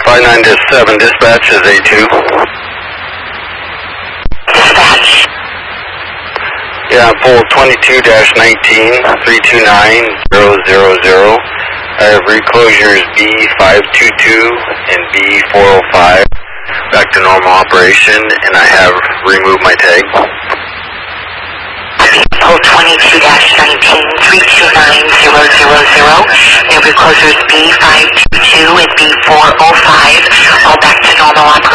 59-7, dispatch is A2. Dispatch. Yeah, poll 22-19, 329-000. I have reclosures B522 and B405. Back to normal operation, and I have removed my tag. Poll 22-19, 329-000. New reclosures B522 and B405. All back to normal operation.